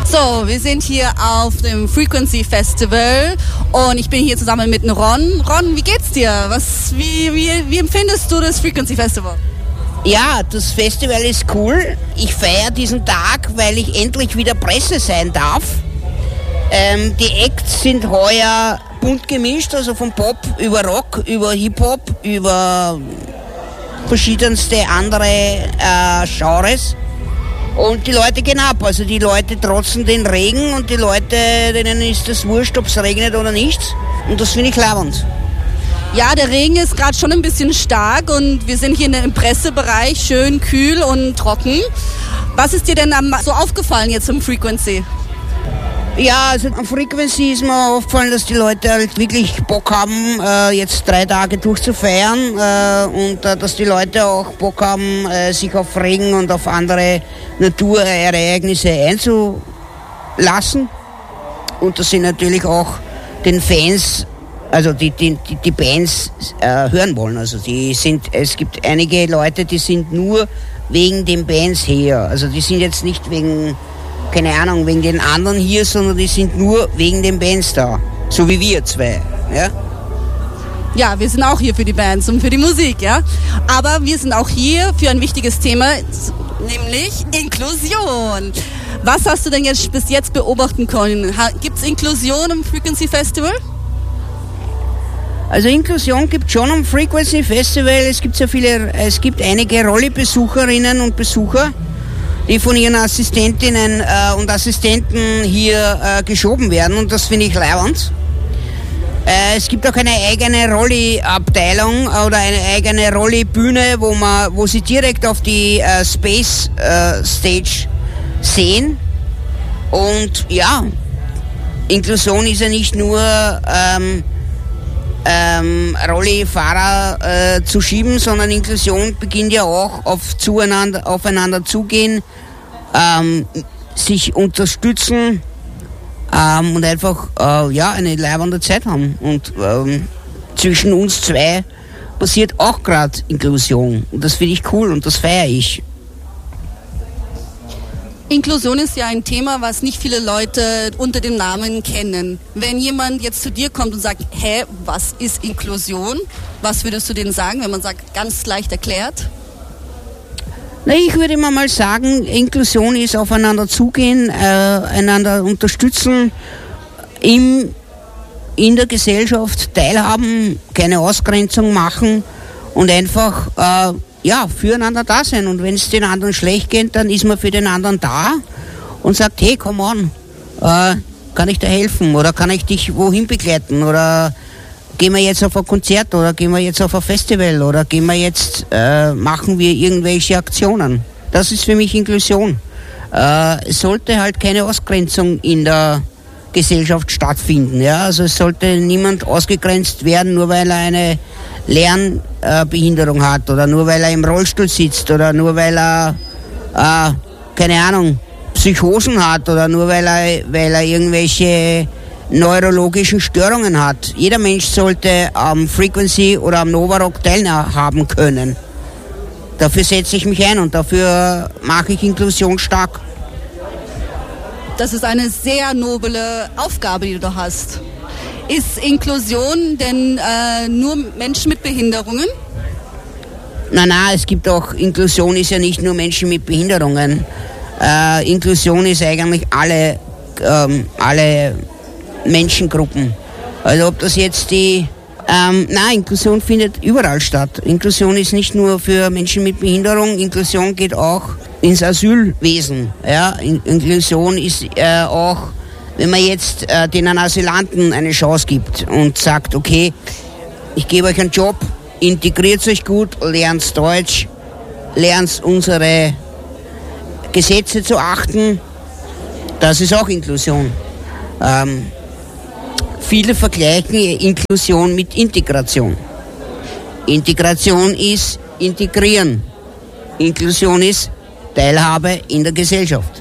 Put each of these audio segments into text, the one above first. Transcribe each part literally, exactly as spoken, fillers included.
So, wir sind hier auf dem Frequency Festival und ich bin hier zusammen mit Ron. Ron, wie geht's dir? Was, wie, wie, wie empfindest du das Frequency Festival? Ja, das Festival ist cool. Ich feiere diesen Tag, weil ich endlich wieder Presse sein darf. Ähm, die Acts sind heuer bunt gemischt, also von Pop über Rock, über Hip-Hop, über verschiedenste andere äh, Genres. Und die Leute gehen ab, also die Leute trotzen den Regen und die Leute, denen ist es wurscht, ob es regnet oder nicht. Und das finde ich leibend. Ja, der Regen ist gerade schon ein bisschen stark und wir sind hier im Pressebereich, schön kühl und trocken. Was ist dir denn so aufgefallen jetzt im Frequency? Ja, also am Frequency ist mir aufgefallen, dass die Leute halt wirklich Bock haben, äh, jetzt drei Tage durchzufeiern äh, und äh, dass die Leute auch Bock haben, äh, sich auf Regen und auf andere Naturereignisse einzulassen. Und dass sie natürlich auch den Fans, also die, die, die Bands äh, hören wollen. Also die sind, es gibt einige Leute, die sind nur wegen den Bands hier. Also die sind jetzt nicht wegen, keine Ahnung, wegen den anderen hier, sondern die sind nur wegen den Bands da. So wie wir zwei, ja? Ja, wir sind auch hier für die Bands und für die Musik, ja. Aber wir sind auch hier für ein wichtiges Thema, nämlich Inklusion. Was hast du denn jetzt bis jetzt beobachten können? Gibt es Inklusion im Frequency Festival? Also Inklusion gibt es schon am Frequency Festival. Es gibt sehr viele, es gibt einige Rolli-Besucherinnen und Besucher, die von ihren Assistentinnen äh, und Assistenten hier äh, geschoben werden, und das finde ich leibend. Äh, es gibt auch eine eigene Rolli-Abteilung oder eine eigene Rolli-Bühne, wo man, wo sie direkt auf die äh, Space äh, Stage sehen. Und ja, Inklusion ist ja nicht nur ähm, ähm, Rolli-Fahrer äh, zu schieben, sondern Inklusion beginnt ja auch auf zueinander, aufeinander zugehen, ähm, sich unterstützen ähm, und einfach äh, ja, eine leibende Zeit haben. Und ähm, zwischen uns zwei passiert auch gerade Inklusion. Und das finde ich cool und das feiere ich. Inklusion ist ja ein Thema, was nicht viele Leute unter dem Namen kennen. Wenn jemand jetzt zu dir kommt und sagt, hä, was ist Inklusion? Was würdest du denen sagen, wenn man sagt, ganz leicht erklärt? Na, ich würde immer mal sagen, Inklusion ist aufeinander zugehen, äh, einander unterstützen, im, in der Gesellschaft teilhaben, keine Ausgrenzung machen und einfach äh, ja, füreinander da sein. Und wenn es den anderen schlecht geht, dann ist man für den anderen da und sagt, hey, komm on, äh, kann ich dir helfen oder kann ich dich wohin begleiten oder gehen wir jetzt auf ein Konzert oder gehen wir jetzt auf ein Festival oder gehen wir jetzt, äh, machen wir irgendwelche Aktionen. Das ist für mich Inklusion. Äh, es sollte halt keine Ausgrenzung in der Gesellschaft stattfinden. Ja? Also es sollte niemand ausgegrenzt werden, nur weil er eine Lernbehinderung hat oder nur weil er im Rollstuhl sitzt oder nur weil er, äh, keine Ahnung, Psychosen hat oder nur weil er, weil er irgendwelche neurologischen Störungen hat. Jeder Mensch sollte am Frequency oder am Novarock teilhaben können. Dafür setze ich mich ein und dafür mache ich Inklusion stark. Das ist eine sehr noble Aufgabe, die du hast. Ist Inklusion denn äh, nur Menschen mit Behinderungen? Nein, nein, es gibt auch, Inklusion ist ja nicht nur Menschen mit Behinderungen. Äh, Inklusion ist eigentlich alle, ähm, alle Menschengruppen. Also ob das jetzt die, ähm, nein, Inklusion findet überall statt. Inklusion ist nicht nur für Menschen mit Behinderung, Inklusion geht auch ins Asylwesen. Ja? In- Inklusion ist äh, auch, wenn man jetzt äh, den Asylanten eine Chance gibt und sagt, okay, ich gebe euch einen Job, integriert euch gut, lernt Deutsch, lernt unsere Gesetze zu achten, das ist auch Inklusion. Ähm, viele vergleichen Inklusion mit Integration. Integration ist integrieren. Inklusion ist Teilhabe in der Gesellschaft.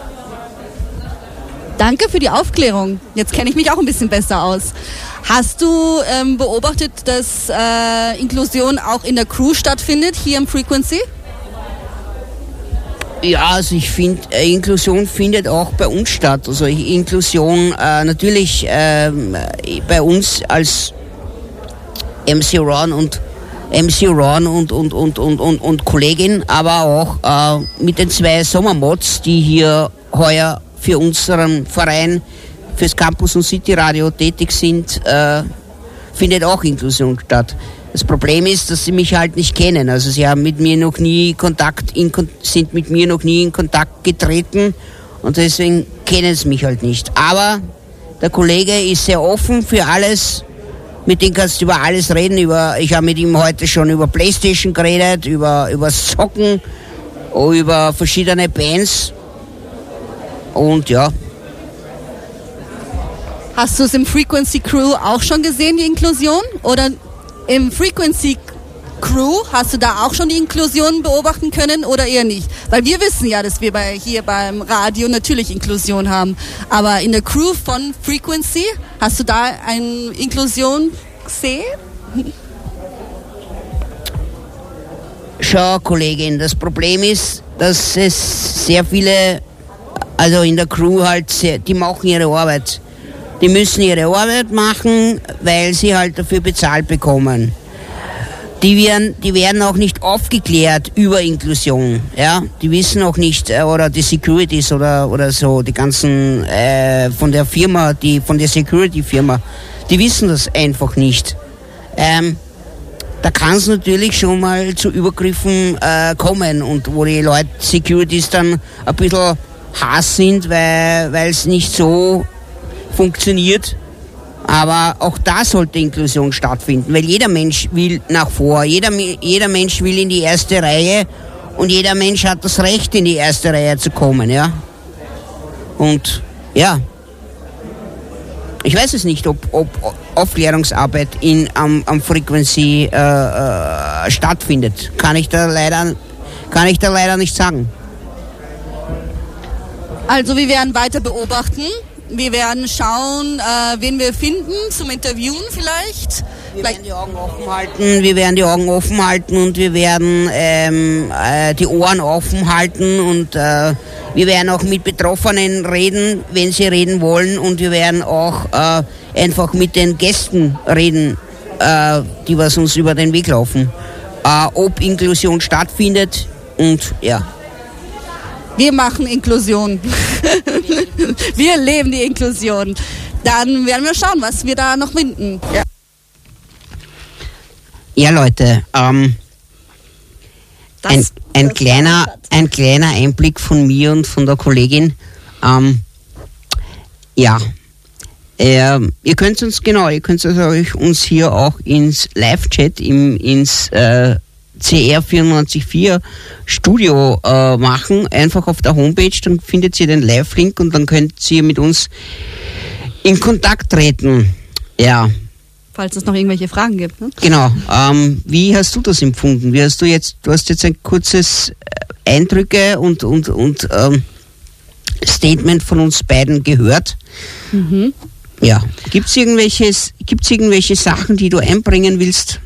Danke für die Aufklärung. Jetzt kenne ich mich auch ein bisschen besser aus. Hast du ähm, beobachtet, dass äh, Inklusion auch in der Crew stattfindet, hier im Frequency? Ja, also ich finde, äh, Inklusion findet auch bei uns statt. Also Inklusion äh, natürlich äh, bei uns als M C Ron und M C Ron und, und, und, und, und, und Kollegin, aber auch äh, mit den zwei Sommermods, die hier heuer für unseren Verein, fürs Campus und City Radio tätig sind, äh, findet auch Inklusion statt. Das Problem ist, dass sie mich halt nicht kennen. Also sie haben mit mir noch nie Kontakt, in, sind mit mir noch nie in Kontakt getreten und deswegen kennen sie mich halt nicht. Aber der Kollege ist sehr offen für alles. Mit dem kannst du über alles reden. Über, ich habe mit ihm heute schon über PlayStation geredet, über, über Zocken, über verschiedene Bands. Und ja. Hast du es im Frequency Crew auch schon gesehen, die Inklusion? Oder im Frequency Crew hast du da auch schon die Inklusion beobachten können oder eher nicht? Weil wir wissen ja, dass wir bei, hier beim Radio natürlich Inklusion haben. Aber in der Crew von Frequency, hast du da eine Inklusion gesehen? Schau, Kollegin, das Problem ist, dass es sehr viele, also in der Crew halt, sehr, die machen ihre Arbeit. Die müssen ihre Arbeit machen, weil sie halt dafür bezahlt bekommen. Die werden, die werden auch nicht aufgeklärt über Inklusion. Ja? Die wissen auch nicht, oder die Securities oder, oder so, die ganzen äh, von der Firma, die von der Security-Firma, die wissen das einfach nicht. Ähm, da kann es natürlich schon mal zu Übergriffen äh, kommen und wo die Leute, Securities dann ein bisschen Hass sind, weil es nicht so funktioniert, aber auch da sollte Inklusion stattfinden, weil jeder Mensch will nach vor, jeder, jeder Mensch will in die erste Reihe und jeder Mensch hat das Recht, in die erste Reihe zu kommen, ja. Und ja, ich weiß es nicht, ob, ob Aufklärungsarbeit in, am, am Frequency äh, äh, stattfindet. Kann ich da leider, kann ich da leider nicht sagen. Also wir werden weiter beobachten. Wir werden schauen, äh, wen wir finden zum Interviewen vielleicht. Wir werden die Augen offen halten, wir werden die Augen offen halten und wir werden ähm, äh, die Ohren offen halten und äh, wir werden auch mit Betroffenen reden, wenn sie reden wollen, und wir werden auch äh, einfach mit den Gästen reden, äh, die was uns über den Weg laufen, äh, ob Inklusion stattfindet und ja. Wir machen Inklusion. Wir leben die Inklusion. Dann werden wir schauen, was wir da noch finden. Ja, ja Leute, ähm, ein, ein, kleiner, ein kleiner Einblick von mir und von der Kollegin. Ähm, ja, äh, ihr könnt uns, genau, ihr könnt euch uns hier auch ins Live-Chat, im, ins äh, C R vierundneunzig Komma vier Studio äh, machen, einfach auf der Homepage, dann findet ihr den Live-Link und dann könnt ihr mit uns in Kontakt treten. Ja. Falls es noch irgendwelche Fragen gibt. Ne? Genau. Ähm, wie hast du das empfunden? Wie hast du jetzt, du hast jetzt ein kurzes Eindrücke und, und, und ähm, Statement von uns beiden gehört. Mhm. Ja. Gibt es irgendwelches, gibt's irgendwelche Sachen, die du einbringen willst?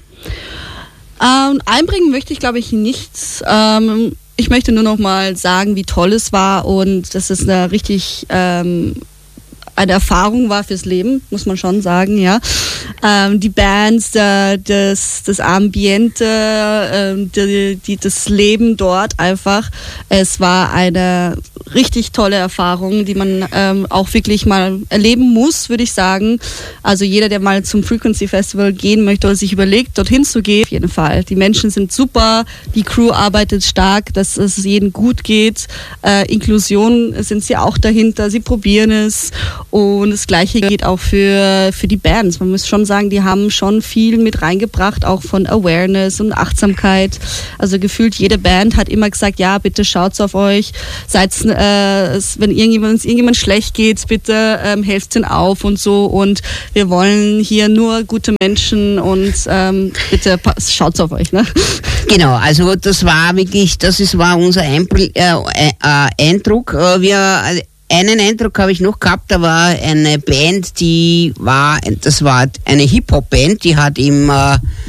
Ähm, einbringen möchte ich, glaube ich, nichts. Ähm, ich möchte nur noch mal sagen, wie toll es war und dass es eine richtig ähm, eine Erfahrung war fürs Leben, muss man schon sagen, ja. Ähm, die Bands, äh, das, das Ambiente, äh, die, die, das Leben dort einfach. Es war eine richtig tolle Erfahrung, die man ähm, auch wirklich mal erleben muss, würde ich sagen. Also jeder, der mal zum Frequency Festival gehen möchte oder sich überlegt, dorthin zu gehen, auf jeden Fall. Die Menschen sind super, die Crew arbeitet stark, dass es jedem gut geht. Äh, Inklusion sind sie auch dahinter, sie probieren es. Und das Gleiche geht auch für, für die Bands. Man muss schon sagen, die haben schon viel mit reingebracht, auch von Awareness und Achtsamkeit. Also gefühlt jede Band hat immer gesagt, ja, bitte schaut's auf euch, seid, äh, wenn irgendjemand, es irgendjemand schlecht geht, bitte ähm, helft ihnen auf und so. Und wir wollen hier nur gute Menschen und ähm, bitte schaut's auf euch. Ne? Genau, also das war wirklich, das ist, war unser Einbr- äh, äh, Eindruck. Wir Einen Eindruck habe ich noch gehabt, da war eine Band, die war, das war eine Hip-Hop-Band, die hat im, äh,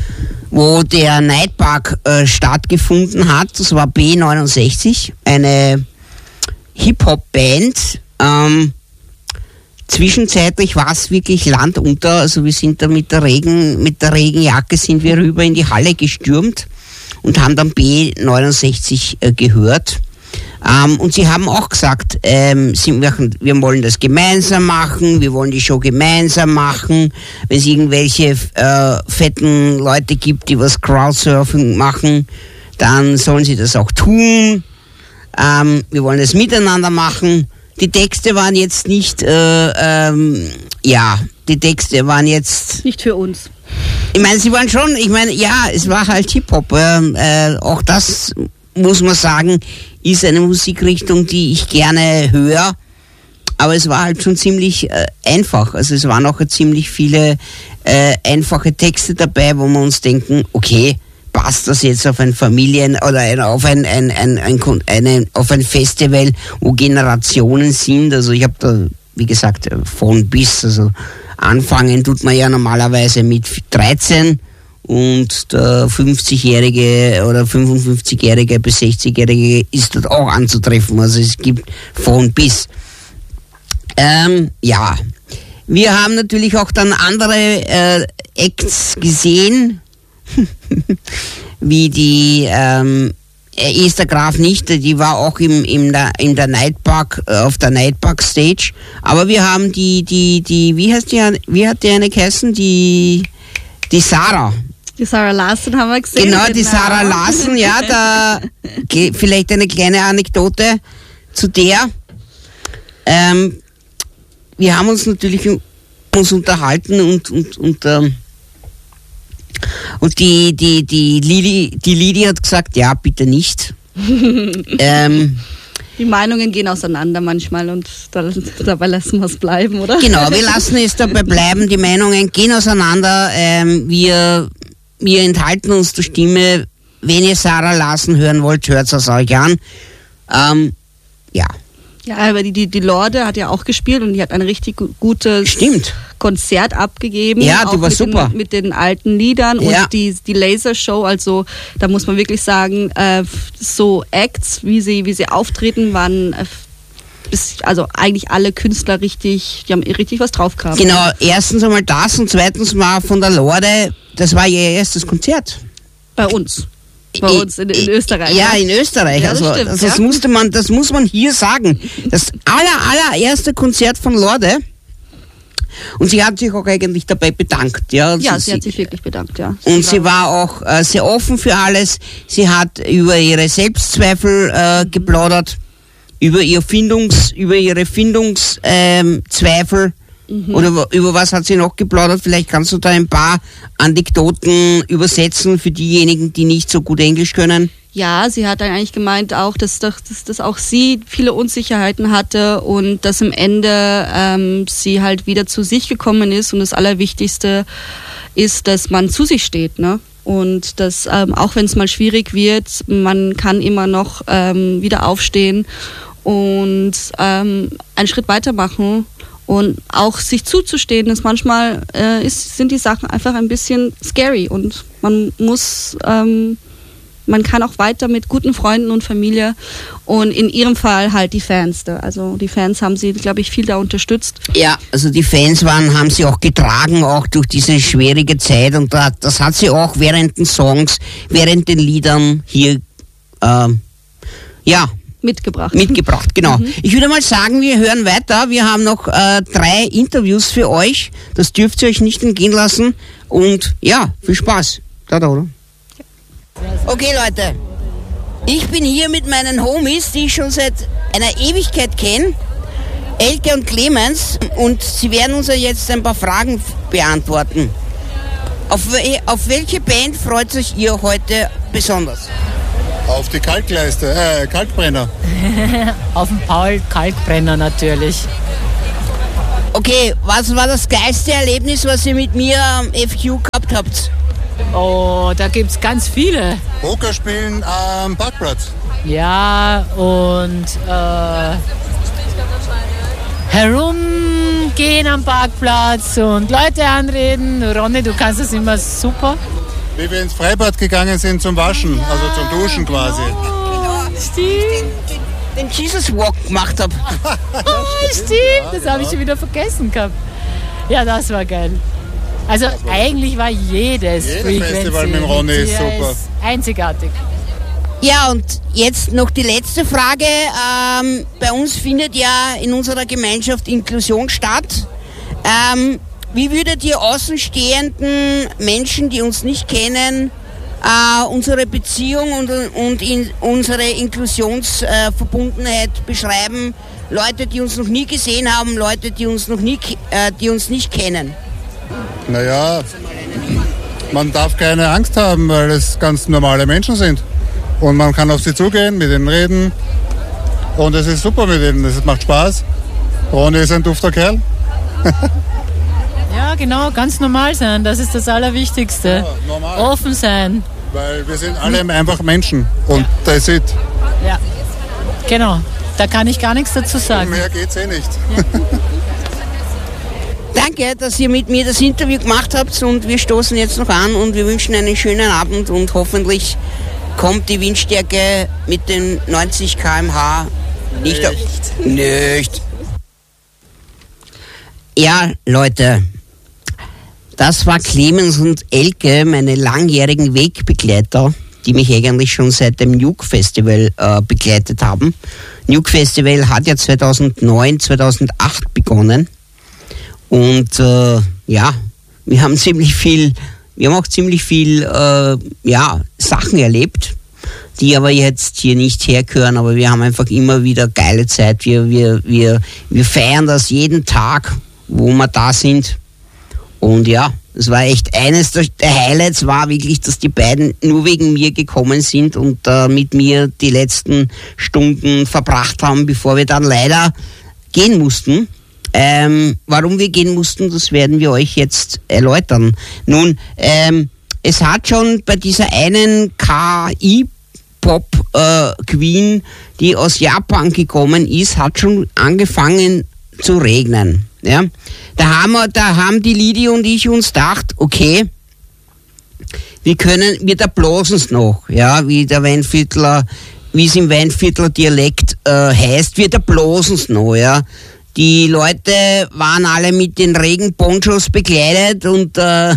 wo der Nightpark äh, stattgefunden hat. Das war B neunundsechzig, eine Hip-Hop-Band. Ähm, zwischenzeitlich war es wirklich Land unter. Also wir sind da mit der Regen, mit der Regenjacke sind wir rüber in die Halle gestürmt und haben dann B neunundsechzig äh, gehört. Ähm, und sie haben auch gesagt, ähm, sie machen, wir wollen das gemeinsam machen, wir wollen die Show gemeinsam machen. Wenn es irgendwelche äh, fetten Leute gibt, die was Crowdsurfing machen, dann sollen sie das auch tun. Ähm, wir wollen das miteinander machen. Die Texte waren jetzt nicht, äh, ähm, ja, die Texte waren jetzt... Nicht für uns. Ich meine, sie waren schon, ich meine, ja, es war halt Hip-Hop. Äh, auch das, muss man sagen, ist eine Musikrichtung, die ich gerne höre. Aber es war halt schon ziemlich äh, einfach. Also es waren auch ziemlich viele äh, einfache Texte dabei, wo wir uns denken, okay, passt das jetzt auf ein Familien- oder ein, auf ein, ein, ein, ein, eine, auf ein Festival, wo Generationen sind. Also ich habe da, wie gesagt, von bis, also anfangen tut man ja normalerweise mit dreizehn und der fünfzigjährige oder fünfundfünfzigjährige bis sechzigjährige ist dort auch anzutreffen. Also es gibt von bis. Ähm, ja, wir haben natürlich auch dann andere äh, Acts gesehen, wie die ähm, Esther Graf nicht, die war auch im, im der, in der Nightpark, auf der Nightpark Stage. Aber wir haben die, die, die, wie heißt die, wie hat die eine geheißen? Die, die Sarah. Die Sarah Larson haben wir gesehen. Genau, die Sarah Larson, ja, da, vielleicht eine kleine Anekdote zu der. Ähm, wir haben uns natürlich uns unterhalten und, und, und, ähm, Und die, die, die Lili, die Lili hat gesagt, ja, bitte nicht. ähm, die Meinungen gehen auseinander manchmal und da, dabei lassen wir es bleiben, oder? Genau, wir lassen es dabei bleiben. Die Meinungen gehen auseinander. Ähm, wir, wir enthalten uns der Stimme. Wenn ihr Sarah Larson hören wollt, hört es euch an. Ähm, ja. Ja, aber die, die, die Lorde hat ja auch gespielt und die hat ein richtig gutes Stimmt. Konzert abgegeben. Ja, die war mit super. Den, mit den alten Liedern ja. und die, die Lasershow, also da muss man wirklich sagen, äh, so Acts, wie sie, wie sie auftreten, waren äh, bis, also eigentlich alle Künstler richtig, die haben richtig was drauf gehabt. Genau, erstens einmal das und zweitens mal von der Lorde, das war ihr erstes Konzert. Bei uns. Bei uns in, in Österreich. Ja, in Österreich. Ja, das also, stimmt, also das ja. musste man, das muss man hier sagen. Das aller, allererste Konzert von Lorde. Und sie hat sich auch eigentlich dabei bedankt. Ja, ja also sie, sie hat sich wirklich bedankt, ja. Sie und war sie war auch äh, sehr offen für alles. Sie hat über ihre Selbstzweifel äh, geplaudert, über ihr Findungs, über ihre Findungszweifel. Ähm, Zweifel. Mhm. Oder über was hat sie noch geplaudert? Vielleicht kannst du da ein paar Anekdoten übersetzen für diejenigen, die nicht so gut Englisch können. Ja, sie hat dann eigentlich gemeint auch, dass, dass, dass auch sie viele Unsicherheiten hatte und dass am Ende ähm, sie halt wieder zu sich gekommen ist und das Allerwichtigste ist, dass man zu sich steht, ne? Und dass ähm, auch wenn es mal schwierig wird, man kann immer noch ähm, wieder aufstehen und ähm, einen Schritt weitermachen. Und auch sich zuzustehen, ist manchmal äh, ist, sind die Sachen einfach ein bisschen scary und man muss, ähm, man kann auch weiter mit guten Freunden und Familie und in ihrem Fall halt die Fans da. Also die Fans haben sie, glaube ich, viel da unterstützt. Ja, also die Fans waren, haben sie auch getragen, auch durch diese schwierige Zeit und da, das hat sie auch während den Songs, während den Liedern hier, ähm, ja, Mitgebracht. Mitgebracht, genau. Mhm. Ich würde mal sagen, wir hören weiter. Wir haben noch äh, drei Interviews für euch. Das dürft ihr euch nicht entgehen lassen. Und ja, viel Spaß. Da, da, oder? Okay, Leute. Ich bin hier mit meinen Homies, die ich schon seit einer Ewigkeit kenne. Elke und Clemens. Und sie werden uns ja jetzt ein paar Fragen beantworten. Auf, auf welche Band freut euch ihr heute besonders? Auf die Kalkleiste, äh, Kalkbrenner. Auf den Paul Kalkbrenner natürlich. Okay, was war das geilste Erlebnis, was ihr mit mir am F Q gehabt habt? Oh, da gibt's ganz viele. Poker spielen am Parkplatz. Ja, und äh, herumgehen am Parkplatz und Leute anreden. Ronny, du kannst das immer super. Wie wir ins Freibad gegangen sind zum Waschen, ja, also zum Duschen quasi. Genau, stimmt. Den Jesus Walk gemacht habe. Oh, stimmt, das habe ich schon wieder vergessen gehabt. Ja, das war geil. Also eigentlich war jedes Jedes Frequency Festival mit dem Ronny ist super. Ist einzigartig. Ja, und jetzt noch die letzte Frage. Ähm, bei uns findet ja in unserer Gemeinschaft Inklusion statt. Ähm, wie würdet ihr außenstehenden Menschen, die uns nicht kennen, äh, unsere Beziehung und, und in, unsere Inklusionsverbundenheit äh, beschreiben? Leute, die uns noch nie gesehen haben, Leute, die uns noch nie, äh, die uns nicht kennen. Naja, man darf keine Angst haben, weil es ganz normale Menschen sind. Und man kann auf sie zugehen, mit ihnen reden. Und es ist super mit ihnen, es macht Spaß. Ronny ist ein dufter Kerl. Ja, genau, ganz normal sein, das ist das Allerwichtigste. Ja, normal. Offen sein. Weil wir sind alle einfach Menschen und that's it. Ja, genau, da kann ich gar nichts dazu sagen. Mehr geht's eh nicht. Ja. Danke, dass ihr mit mir das Interview gemacht habt und wir stoßen jetzt noch an und wir wünschen einen schönen Abend und hoffentlich kommt die Windstärke mit den neunzig Kilometer pro Stunde nicht auf. Nicht. Ja, Leute, das war Clemens und Elke, meine langjährigen Wegbegleiter, die mich eigentlich schon seit dem Nuke Festival äh, begleitet haben. Nuke Festival hat ja zweitausendneun, zweitausendacht begonnen. Und äh, ja, wir haben ziemlich viel, wir haben auch ziemlich viel äh, ja, Sachen erlebt, die aber jetzt hier nicht hergehören, aber wir haben einfach immer wieder geile Zeit. Wir, wir, wir, wir feiern das jeden Tag, wo wir da sind. Und ja, es war echt eines der Highlights, war wirklich, dass die beiden nur wegen mir gekommen sind und äh, mit mir die letzten Stunden verbracht haben, bevor wir dann leider gehen mussten. Ähm, warum wir gehen mussten, das werden wir euch jetzt erläutern. Nun, ähm, es hat schon bei dieser einen K I-Pop-Queen, äh, die aus Japan gekommen ist, hat schon angefangen zu regnen. Ja? Da haben wir, da haben die Lidi und ich uns gedacht, okay, wir können, wir da bloßen's noch, ja, wie der Weinviertler, wie es im Weinviertler Dialekt äh, heißt, wir da bloßen's noch, ja. Die Leute waren alle mit den Regenponchos bekleidet und äh,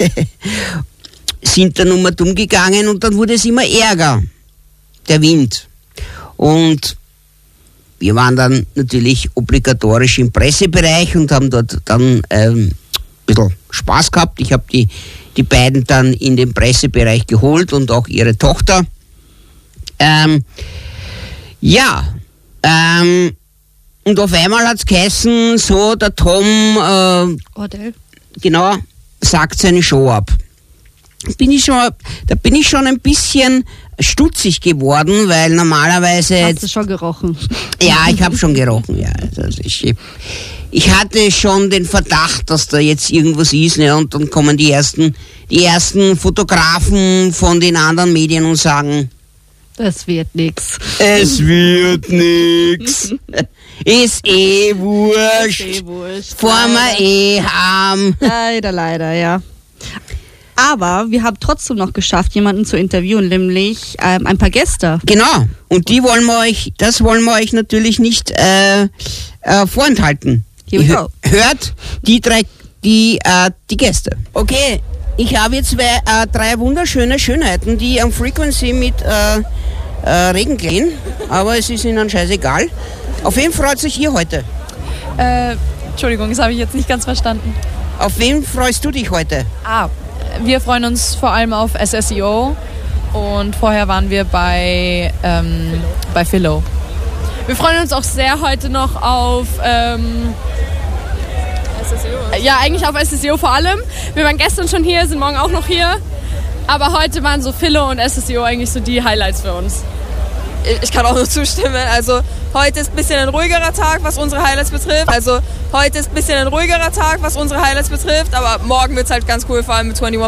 sind dann um und um gegangen und dann wurde es immer ärger, der Wind. Und wir waren dann natürlich obligatorisch im Pressebereich und haben dort dann ähm, ein bisschen Spaß gehabt. Ich habe die, die beiden dann in den Pressebereich geholt und auch ihre Tochter. Ähm, ja, ähm, und auf einmal hat es geheißen, so, der Tom, äh, Ordell. Genau, sagt seine Show ab. Bin ich schon, da bin ich schon ein bisschen stutzig geworden, weil normalerweise... Hast du schon gerochen? Ja, ich habe schon gerochen, ja. Also ich, ich hatte schon den Verdacht, dass da jetzt irgendwas ist, ne, und dann kommen die ersten, die ersten Fotografen von den anderen Medien und sagen... Das wird nix. Es wird nix. Ist eh wurscht. Ist eh wurscht. Vor wir eh haben. Leider, leider, ja. Aber wir haben trotzdem noch geschafft, jemanden zu interviewen, nämlich ähm, ein paar Gäste. Genau. Und die wollen wir euch, das wollen wir euch natürlich nicht äh, äh, vorenthalten. Here we go. Hört die drei, die, äh, die Gäste. Okay. Ich habe jetzt zwei, äh, drei wunderschöne Schönheiten, die am Frequency mit äh, äh, Regen gehen, aber es ist ihnen scheißegal. Auf wen freut sich ihr heute? Äh, Entschuldigung, das habe ich jetzt nicht ganz verstanden. Auf wen freust du dich heute? Ah, wir freuen uns vor allem auf S S E O und vorher waren wir bei, ähm, bei Philo. Wir freuen uns auch sehr heute noch auf... Ähm, S S E O? Ja, eigentlich auf S S E O vor allem. Wir waren gestern schon hier, sind morgen auch noch hier. Aber heute waren so Philo und S S E O eigentlich so die Highlights für uns. Ich kann auch nur zustimmen. Also heute ist ein bisschen ein ruhigerer Tag, was unsere Highlights betrifft. Also heute ist ein bisschen ein ruhigerer Tag, was unsere Highlights betrifft. Aber morgen wird es halt ganz cool, vor allem mit einundzwanzig